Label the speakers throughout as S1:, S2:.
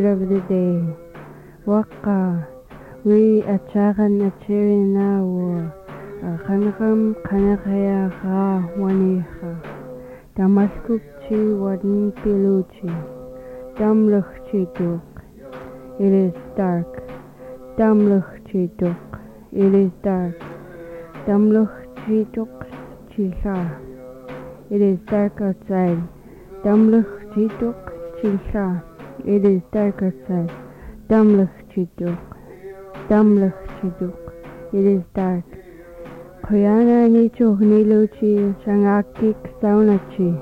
S1: of the day. Waka, we achagan achirina war. Kanakam kanakaya ha waniha. Damaskukchi wadin piluchi. Damluchchi duk. It is dark. Damluchchi duk. It is dark. Damluchchi duk chisha. It is dark outside. Damluchchi duk chisha. It is dark outside. Damluchchi duk. Damluchchi duk. It is dark. Koyana ni chuhni luchi shangakik saunachi.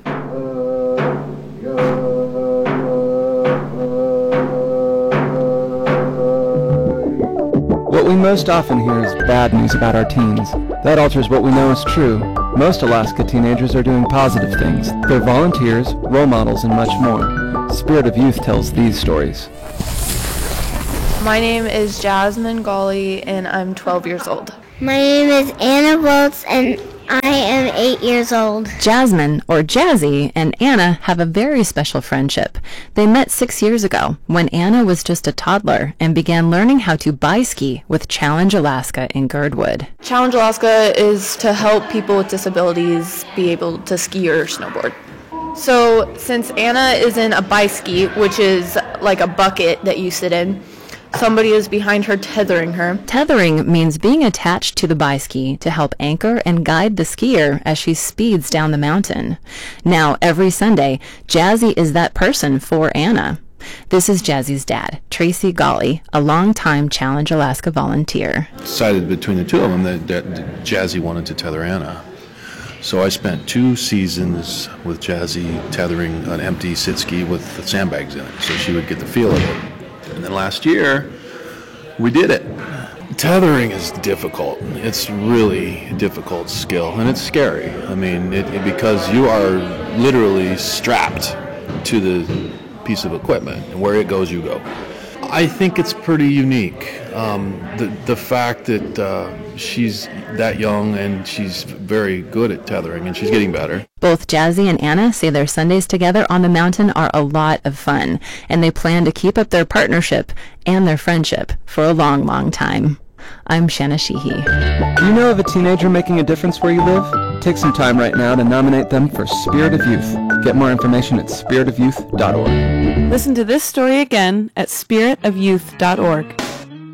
S2: What we most often hear is bad news about our teens. That alters what we know is true. Most Alaska teenagers are doing positive things. They're volunteers, role models, and much more. Spirit of Youth tells these stories.
S3: My name is Jasmine Gawley, and I'm 12 years old.
S4: My name is Anna Volts, and I am 8 years old.
S5: Jasmine, or Jazzy, and Anna have a very special friendship. They met 6 years ago when Anna was just a toddler and began learning how to bi-ski with Challenge Alaska in Girdwood.
S3: Challenge Alaska is to help people with disabilities be able to ski or snowboard. So since Anna is in a bi-ski, which is like a bucket that you sit in, somebody is behind her tethering her.
S5: Tethering means being attached to the bi-ski to help anchor and guide the skier as she speeds down the mountain. Now, every Sunday, Jazzy is that person for Anna. This is Jazzy's dad, Tracy Gawley, a longtime Challenge Alaska volunteer.
S6: Decided between the two of them that Jazzy wanted to tether Anna. So I spent 2 seasons with Jazzy tethering an empty sit ski with sandbags in it, so she would get the feel of it. And then last year, we did it. Tethering is difficult. It's really a difficult skill, and it's scary. I mean, because you are literally strapped to the piece of equipment, and where it goes, you go. I think it's pretty unique. The fact that she's that young and she's very good at tethering, and she's getting better.
S5: Both Jazzy and Anna say their Sundays together on the mountain are a lot of fun, and they plan to keep up their partnership and their friendship for a long, long time. I'm Shanna Sheehy.
S2: Do you know of a teenager making a difference where you live? Take some time right now to nominate them for Spirit of Youth. Get more information at spiritofyouth.org.
S7: Listen to this story again at spiritofyouth.org.